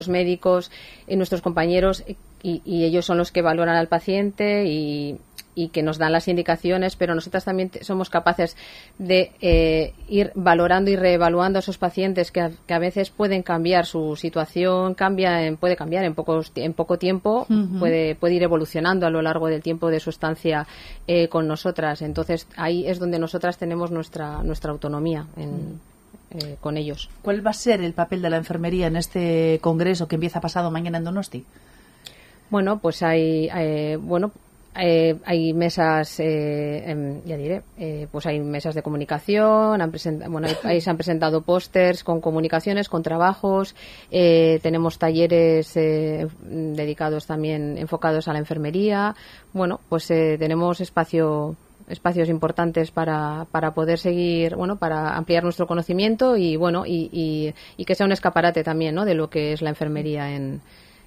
médicos y nuestros compañeros, y ellos son los que valoran al paciente y que nos dan las indicaciones, pero nosotras también somos capaces de ir valorando y reevaluando a esos pacientes que a veces pueden cambiar su situación, puede cambiar en poco tiempo, puede ir evolucionando a lo largo del tiempo de su estancia con nosotras. Entonces ahí es donde nosotras tenemos nuestra autonomía con ellos. ¿Cuál va a ser el papel de la enfermería en este congreso que empieza pasado mañana en Donosti? Bueno, pues hay mesas, pues hay mesas de comunicación, ahí se han presentado pósters con comunicaciones, con trabajos, tenemos talleres dedicados también, enfocados a la enfermería. Bueno, pues tenemos espacios importantes para poder seguir, para ampliar nuestro conocimiento y que sea un escaparate también, ¿no?, de lo que es la enfermería en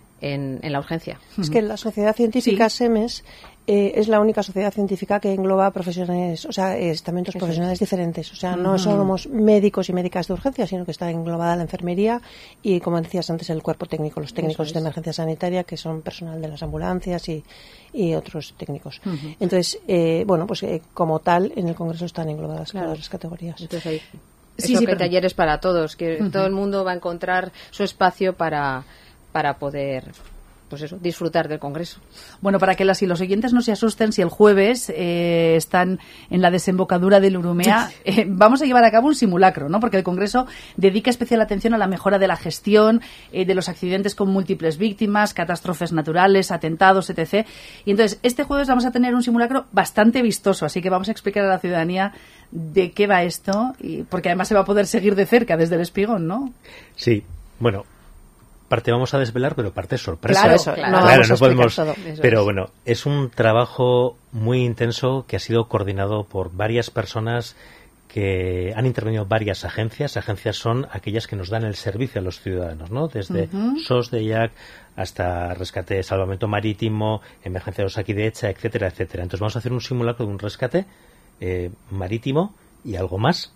la urgencia. Es que la Sociedad Científica SEMES es la única sociedad científica que engloba profesiones, estamentos profesionales diferentes. O sea, no somos médicos y médicas de urgencia, sino que está englobada la enfermería y, como decías antes, el cuerpo técnico, los técnicos de emergencia sanitaria, que son personal de las ambulancias y otros técnicos. Entonces, como tal, en el Congreso están englobadas todas las categorías. Entonces, hay talleres para todos, que todo el mundo va a encontrar su espacio para poder disfrutar del Congreso. Bueno, para que las y los oyentes no se asusten, si el jueves están en la desembocadura del Urumea, vamos a llevar a cabo un simulacro, ¿no? Porque el Congreso dedica especial atención a la mejora de la gestión de los accidentes con múltiples víctimas, catástrofes naturales, atentados, etc. Y entonces, este jueves vamos a tener un simulacro bastante vistoso, así que vamos a explicar a la ciudadanía de qué va esto, porque además se va a poder seguir de cerca desde el Espigón, ¿no? Sí, bueno, parte vamos a desvelar, pero parte es sorpresa. Claro, no podemos. Pero bueno, es un trabajo muy intenso que ha sido coordinado por varias personas que han intervenido varias agencias. Agencias son aquellas que nos dan el servicio a los ciudadanos, ¿no? Desde SOS de IAC hasta rescate, salvamento marítimo, emergencia de Osakidecha, etcétera, etcétera. Entonces vamos a hacer un simulacro de un rescate marítimo y algo más.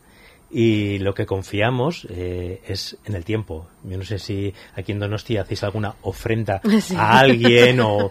Y lo que confiamos es en el tiempo. Yo no sé si aquí en Donosti hacéis alguna ofrenda a alguien o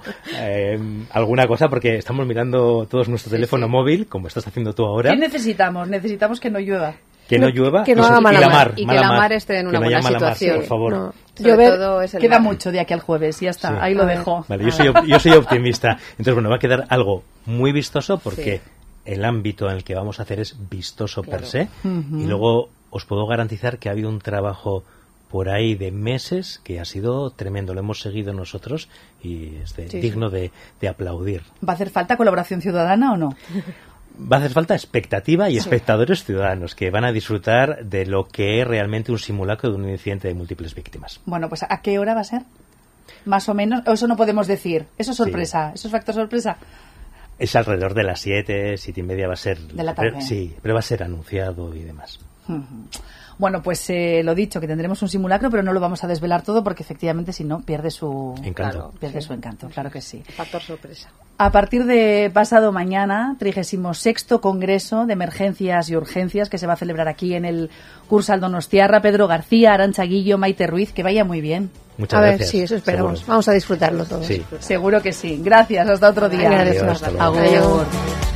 alguna cosa, porque estamos mirando todos nuestro teléfono móvil, como estás haciendo tú ahora. ¿Qué necesitamos? Necesitamos que no llueva. Que no llueva, que no haga mala mar. Y que la mar esté en una buena situación. Por favor. No. Queda mucho de aquí al jueves, ya está, ahí lo dejo. Vale, yo soy optimista. Entonces, bueno, va a quedar algo muy vistoso porque el ámbito en el que vamos a hacer es vistoso per se, y luego os puedo garantizar que ha habido un trabajo por ahí de meses que ha sido tremendo, lo hemos seguido nosotros y es digno de aplaudir. ¿Va a hacer falta colaboración ciudadana o no? Va a hacer falta expectativa y espectadores ciudadanos que van a disfrutar de lo que es realmente un simulacro de un incidente de múltiples víctimas. Bueno, pues ¿a qué hora va a ser? Más o menos, o eso no podemos decir, eso es sorpresa, eso es factor sorpresa. Es alrededor de las 7:30 va a ser. De la tarde. Sí, pero va a ser anunciado y demás. Bueno, pues lo dicho, que tendremos un simulacro, pero no lo vamos a desvelar todo porque efectivamente si no pierde su encanto. Su encanto, claro que sí. Factor sorpresa. A partir de pasado mañana, 36º Congreso de Emergencias y Urgencias, que se va a celebrar aquí en el Cursal Donostiarra, Pedro García, Arantxa Guillo, Maite Ruiz, que vaya muy bien. Muchas gracias. Sí, eso esperamos. Seguro. Vamos a disfrutarlo todos. Sí. Seguro que sí. Gracias, hasta otro día. Gracias. Adiós, hasta luego. Agur.